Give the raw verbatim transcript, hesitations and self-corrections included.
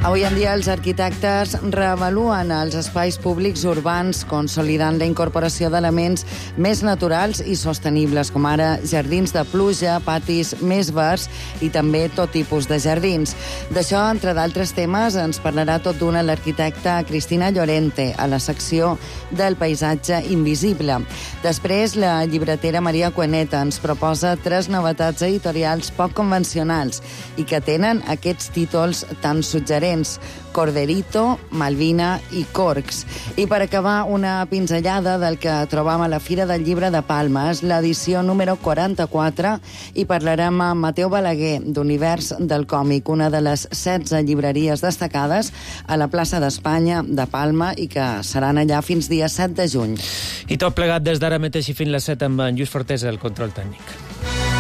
Avui en dia els arquitectes reavaluen els espais públics urbans consolidant la incorporació d'elements més naturals i sostenibles, com ara jardins de pluja, patis més verds i també tot tipus de jardins. D'això, entre d'altres temes, ens parlarà tot d'una l'arquitecta Cristina Llorente a la secció del paisatge invisible. Després, la llibretera Maria Cueneta ens proposa tres novetats editorials poc convencionals i que tenen aquests títols tan suggerents: Corderito, Malvina i Corcs. I per acabar, una pinzellada del que trobam a la Fira del Llibre de Palma. És l'edició número quaranta-quatre i parlarem amb Mateu Balaguer, d'Univers del Còmic, una de les setze llibreries destacades a la plaça d'Espanya de Palma i que seran allà fins dia set de juny. I tot plegat des d'ara mateix i fins les set amb en Lluís Fortés, el control tècnic.